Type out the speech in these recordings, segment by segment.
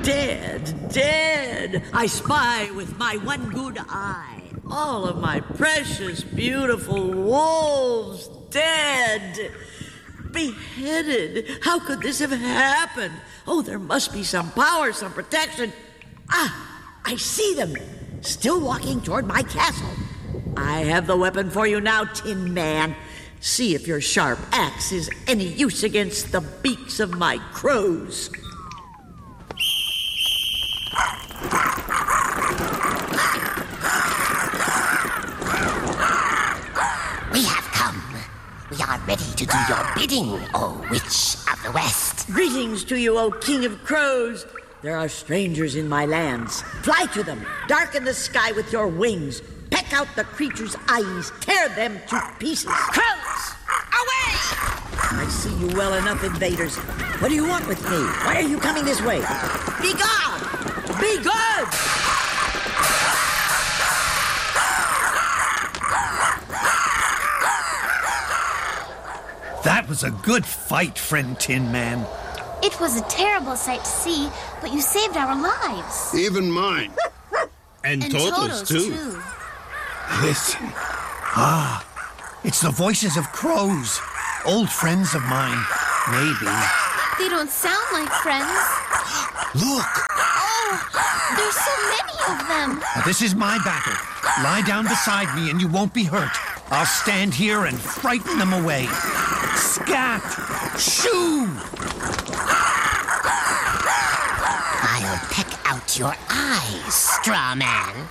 Dead, dead. I spy with my one good eye. All of my precious, beautiful wolves dead. Beheaded. How could this have happened? Oh, there must be some power, some protection. Ah, I see them. Still walking toward my castle. I have the weapon for you now, Tin Man. See if your sharp axe is any use against the beaks of my crows. We have come. We are ready to do your bidding, O Witch of the West. Greetings to you, O King of Crows. There are strangers in my lands. Fly to them. Darken the sky with your wings. Peck out the creatures' eyes. Tear them to pieces. Crows, away! I see you well enough, invaders. What do you want with me? Why are you coming this way? Be gone! Be good! That was a good fight, friend Tin Man. It was a terrible sight to see, but you saved our lives. Even mine. And Toto's too. Listen. It's the voices of crows. Old friends of mine. Maybe. They don't sound like friends. Look! Oh, there's so many of them. Now, this is my battle. Lie down beside me and you won't be hurt. I'll stand here and frighten them away. Scat! Shoo! I'll peck out your eyes, straw man.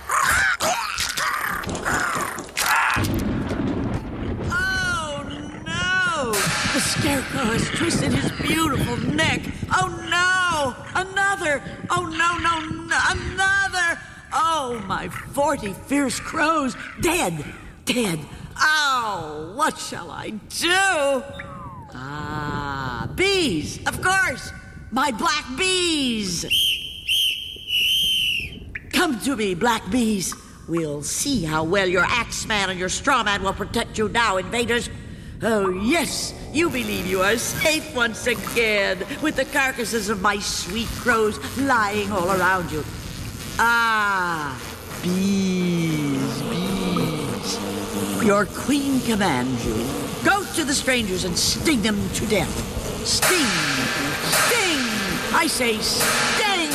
Oh, no! The Scarecrow has twisted his beautiful neck. Oh, no! Another! Oh, no, another! Oh, my 40 fierce crows. Dead! Oh, what shall I do? Ah, bees, of course. My black bees. Come to me, black bees. We'll see how well your axeman and your strawman will protect you now, invaders. Oh, yes, you believe you are safe once again with the carcasses of my sweet crows lying all around you. Ah, bees. Your queen commands you. Go to the strangers and sting them to death. Sting! I say sting!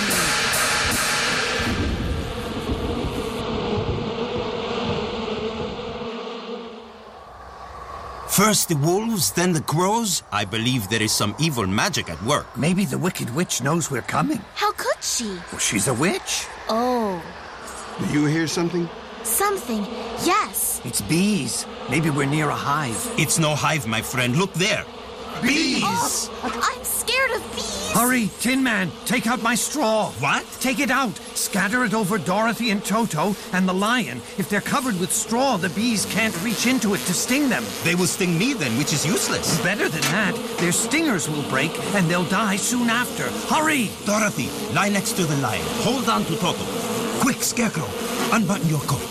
First the wolves, then the crows. I believe there is some evil magic at work. Maybe the Wicked Witch knows we're coming. How could she? Well, she's a witch. Oh, Do you hear something? something. Yes. It's bees. Maybe we're near a hive. It's no hive, my friend. Look there. Bees! I'm scared of bees. Hurry, Tin Man, take out my straw. What? Take it out. Scatter it over Dorothy and Toto and the lion. If they're covered with straw, the bees can't reach into it to sting them. They will sting me then, which is useless. Better than that, their stingers will break and they'll die soon after. Hurry! Dorothy, lie next to the lion. Hold on to Toto. Quick, Scarecrow, unbutton your coat.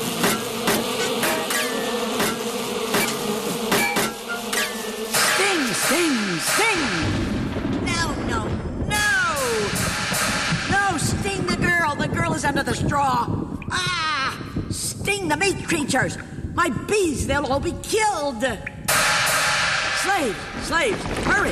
Sting! No, sting the girl. The girl is under the straw. Ah! Sting the meat creatures. My bees, they'll all be killed. Slaves, hurry.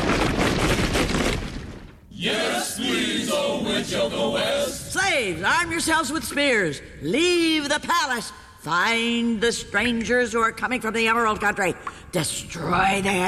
Yes, please, O Witch of the West. Slaves, arm yourselves with spears. Leave the palace. Find the strangers who are coming from the Emerald Country. Destroy them.